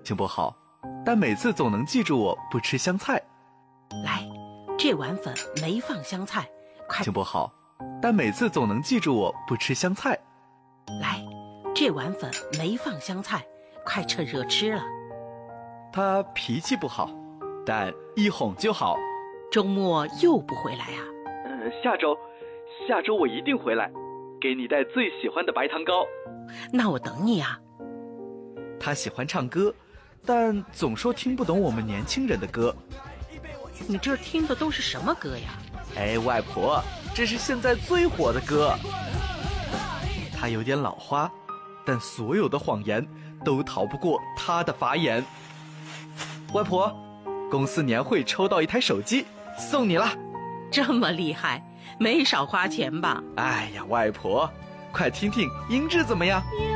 情不好，但每次总能记住我不吃香菜。 来，这碗粉没放香菜，快。 情不好，但每次总能记住我不吃香菜。 来，这碗粉没放香菜，快趁热吃了。 他脾气不好，但一哄就好。 周末又不回来啊？ 下周我一定回来，给你带最喜欢的白糖糕。 那我等你啊。 他喜欢唱歌，但总说听不懂我们年轻人的歌。 你这听的都是什么歌呀？ 哎，外婆，这是现在最火的歌。他有点老花，但所有的谎言都逃不过他的法眼。外婆，公司年会抽到一台手机，送你了。 这么厉害，没少花钱吧？ 哎呀，外婆，快听听音质怎么样？